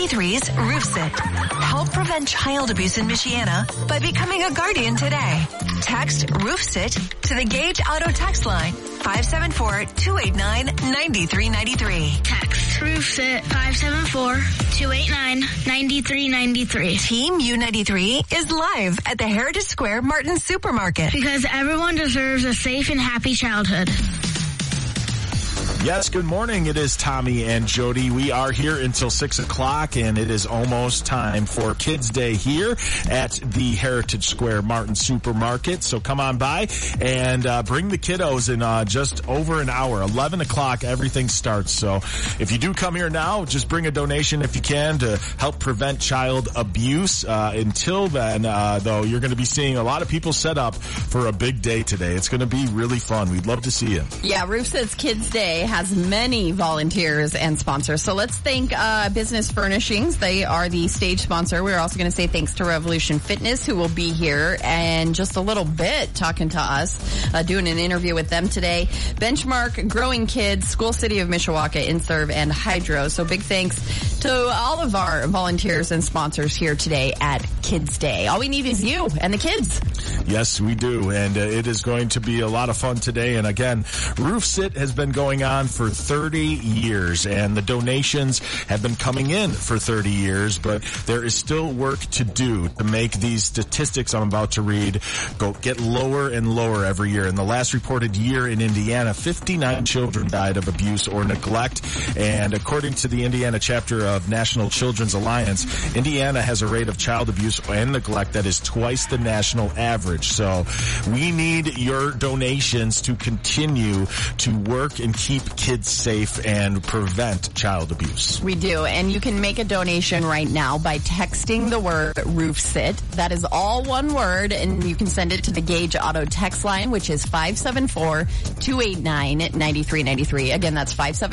U93's Roof Sit. Help prevent child abuse in Michiana by becoming a guardian today. Text Roof Sit to the Gage Auto text line 574-289-9393. Text Roof Sit 574-289-9393. Team U93 is live at the Heritage Square Martin Supermarket. Because everyone deserves a safe and happy childhood. Yes, good morning. It is Tommy and Jody. We are here until 6 o'clock, and it is almost time for Kids Day here at the Heritage Square Martin Supermarket. So come on by and bring the kiddos in just over an hour. 11 o'clock, everything starts. So if you do come here now, just bring a donation if you can to help prevent child abuse. Until then, though, you're going to be seeing a lot of people set up for a big day today. It's going to be really fun. We'd love to see you. Yeah, Roof Sit's Kids Day has many volunteers and sponsors. So let's thank Business Furnishings. They are the stage sponsor. We're also going to say thanks to Revolution Fitness, who will be here in just a little bit talking to us, doing an interview with them today. Benchmark, Growing Kids, School City of Mishawaka, InServe, and Hydro. So big thanks to all of our volunteers and sponsors here today at Kids Day. All we need is you and the kids. Yes, we do. And it is going to be a lot of fun today. And again, Roof Sit has been going on for 30 years, and the donations have been coming in for 30 years, but there is still work to do to make these statistics I'm about to read get lower and lower every year. In the last reported year in Indiana, 59 children died of abuse or neglect, and according to the Indiana chapter of National Children's Alliance, Indiana has a rate of child abuse and neglect that is twice the national average. So we need your donations to continue to work and keep kids safe and prevent child abuse. We do, and you can make a donation right now by texting the word Roof Sit. That is all one word, and you can send it to the Gage Auto text line, which is 574-289-9393. Again, that's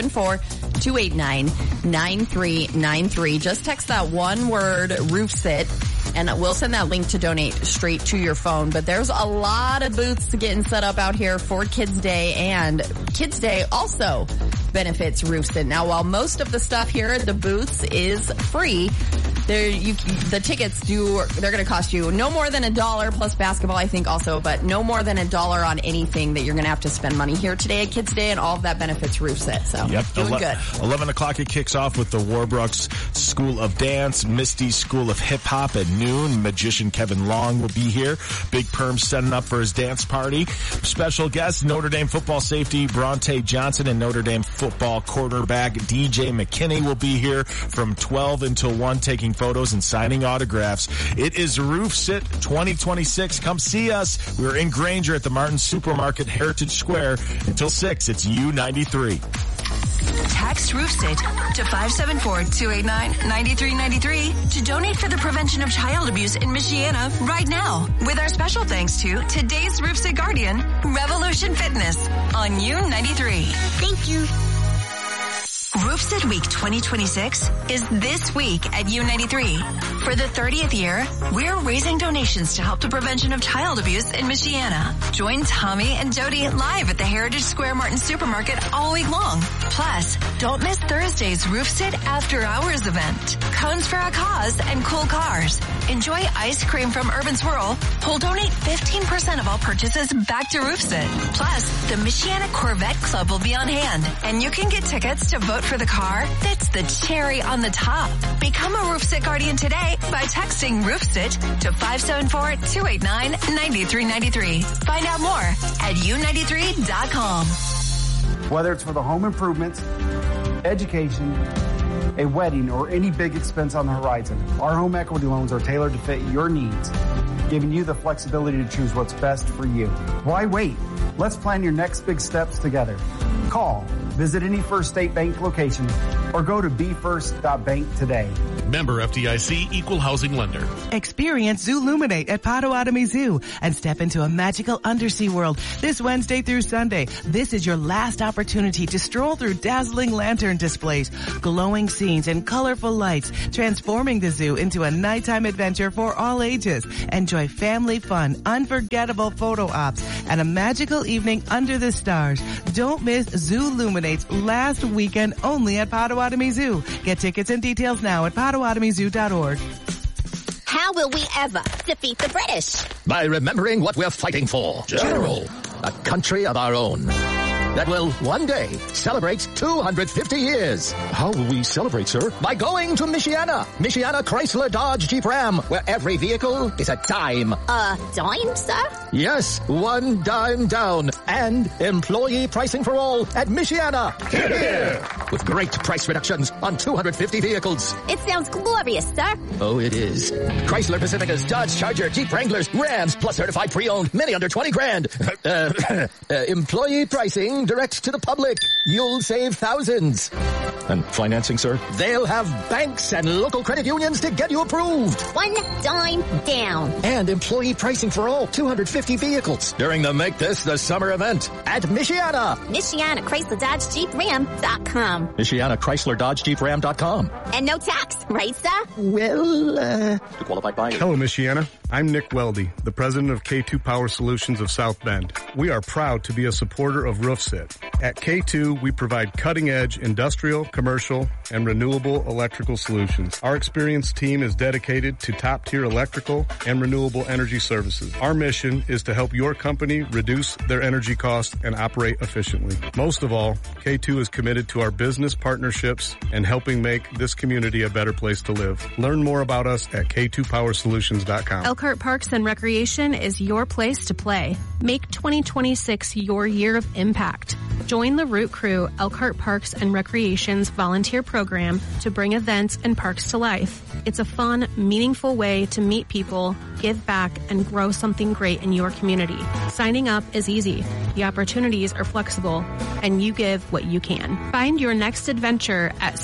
574-289-9393. Just text that one word, Roof Sit, and we'll send that link to donate straight to your phone. But there's a lot of booths getting set up out here for Kids Day, and Kids Day also benefits Roof Sit. Now, while most of the stuff here at the booths is free, the tickets they're going to cost you no more than $1 plus basketball, I think also, but no more than $1 on anything that you're going to have to spend money here today at Kids Day, and all of that benefits Roof Sit. So, yep, doing good. 11 o'clock it kicks off with the Warbrooks School of Dance, Misty's School of Hip Hop at noon. Magician Kevin Long will be here. Big Perm setting up for his dance party. Special guests, Notre Dame football safety Bronte Johnson and Notre Dame football quarterback DJ McKinney will be here from 12 until 1 taking photos and signing autographs. It is Roof Sit 2026. Come see us. We're in Granger at the Martin Supermarket, Heritage Square until 6. It's U93. Text Roof Sit to 574-289-9393 to donate for the prevention of child abuse in Michiana right now. With our special thanks to today's Roof Sit guardian, Revolution Fitness on U93. Thank you. Roof Sit Week 2026 is this week at U93. For the 30th year, we're raising donations to help the prevention of child abuse in Michiana. Join Tommy and Jody live at the Heritage Square Martin Supermarket all week long. Plus, don't miss Thursday's Roof Sit After Hours event. Cones for a Cause and cool cars. Enjoy ice cream from Urban Swirl. We'll donate 15% of all purchases back to Roof Sit. Plus, the Michiana Corvette Club will be on hand, and you can get tickets to vote for the car that's the cherry on the top. Become a Roof Sit guardian today by texting Roof Sit to 574-289-9393. Find out more at u93.com. Whether it's for the home improvements, education, a wedding, or any big expense on the horizon, our home equity loans are tailored to fit your needs, giving you the flexibility to choose what's best for you. Why wait? Let's plan your next big steps together. Call, visit any First State Bank location, or go to befirst.bank today. Member FDIC, Equal Housing Lender. Experience Zooluminate at Potawatomi Zoo and step into a magical undersea world this Wednesday through Sunday. This is your last opportunity to stroll through dazzling lantern displays, glowing scenes, and colorful lights, transforming the zoo into a nighttime adventure for all ages. Enjoy family fun, unforgettable photo ops, and a magical evening under the stars. Don't miss Zooluminate's last weekend only at Potawatomi Potawatomi Zoo. Get tickets and details now at PotawatomiZoo.org. How will we ever defeat the British? By remembering what we're fighting for. General. A country of our own. That will one day celebrate 250 years. How will we celebrate, sir? By going to Michiana. Michiana Chrysler Dodge Jeep Ram, where every vehicle is a dime. A dime, sir? Yes, one dime down. And employee pricing for all at Michiana. Here. With great price reductions on 250 vehicles. It sounds glorious, sir. Oh, it is. Chrysler Pacificas, Dodge Charger, Jeep Wranglers, Rams, plus certified pre-owned, many under 20 grand. Employee pricing direct to the public. You'll save thousands. And financing, sir? They'll have banks and local credit unions to get you approved. One dime down. And employee pricing for all 250 vehicles during the Make This the Summer event at Michiana. Michiana Chrysler Dodge Jeep Ram.com. Michiana Chrysler Dodge Jeep Ram.com. And no tax, right, sir? Well, to qualified buyers. Hello, Michiana. I'm Nick Weldy, the president of K2 Power Solutions of South Bend. We are proud to be a supporter of RoofSit. At K2, we provide cutting-edge industrial, commercial, and renewable electrical solutions. Our experienced team is dedicated to top-tier electrical and renewable energy services. Our mission is to help your company reduce their energy costs and operate efficiently. Most of all, K2 is committed to our business partnerships and helping make this community a better place to live. Learn more about us at K2PowerSolutions.com. Elkhart Parks and Recreation is your place to play. Make 2026 your year of impact. Join the Root Crew Elkhart Parks and Recreation's volunteer program to bring events and parks to life. It's a fun, meaningful way to meet people, give back, and grow something great in your community. Signing up is easy. The opportunities are flexible, and you give what you can. Find your next adventure at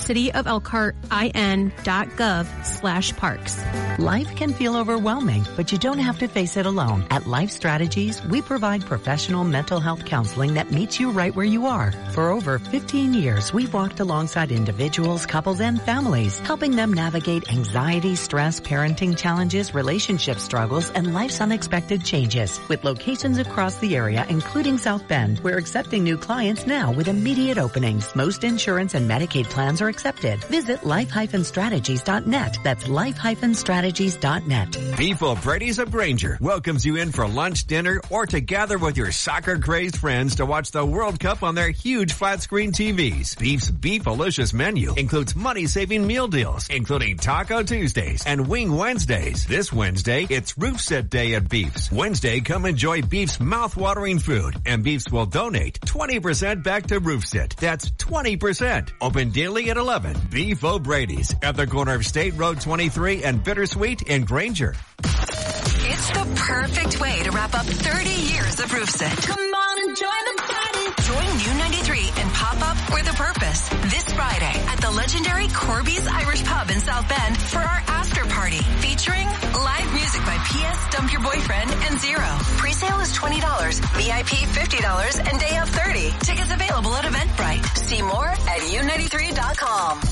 cityofelkhartin.gov/parks. Life can feel overwhelming, but you don't have to face it alone. At Life Strategies, we provide professional mental health counseling that meets you right where you are. For over 15 years, we've walked alongside individuals, couples, and families, helping them navigate anxiety, stress, parenting challenges, relationship struggles, and life's unexpected changes. With locations across the area, including South Bend, we're accepting new clients now with immediate openings. Most insurance and Medicaid plans are accepted. Visit life-strategies.net. That's life-strategies.net. Beef O'Brady's of Granger welcomes you in for lunch, dinner, or to gather with your soccer-crazed friends to watch the World Cup on their huge flat-screen TVs. Beef's Beefalicious menu includes money-saving meal deals, including Taco Tuesdays and Wing Wednesdays. This Wednesday, it's Roof Set Day at Beef's. Wednesday, come enjoy Beef's mouth-watering food, and Beef's will donate 20% back to Roof Set. That's 20%. Open daily at 11. Beef O'Brady's at the corner of State Road 23 and Bittersweet in Granger. It's the perfect way to wrap up 30 years of Roof Set. Come on and join the party. Join U93 and pop up with a purpose this Friday at the legendary Corby's Irish Pub in South Bend for our after party featuring live music by P.S. Dump Your Boyfriend and Zero. Presale is $20, VIP $50, and day of $30. Tickets available at Eventbrite. See more at U93.com.